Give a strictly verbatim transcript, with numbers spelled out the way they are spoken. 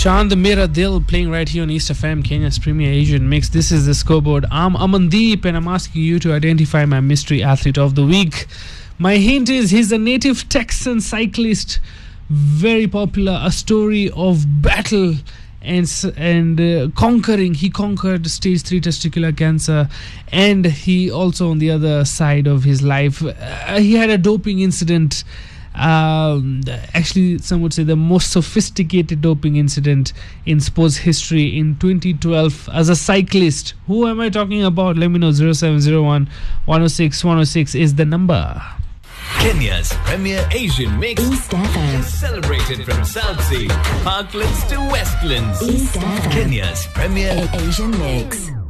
Chand Mera Dil playing right here on East F M, Kenya's premier Asian mix. This is the scoreboard. I'm Amandeep and I'm asking you to identify my mystery athlete of the week. My hint is he's a native Texan cyclist, very popular, a story of battle and and uh, conquering. He conquered stage three testicular cancer, and he also, on the other side of his life, uh, he had a doping incident. Um, actually, some would say the most sophisticated doping incident in sports history in twenty twelve as a cyclist. Who am I talking about? Let me know. zero seven zero one, one oh six, one oh six is the number. Kenya's premier Asian mix East F M. Celebrated from South Sea, Parklands to Westlands. East F M. Kenya's premier Asian mix.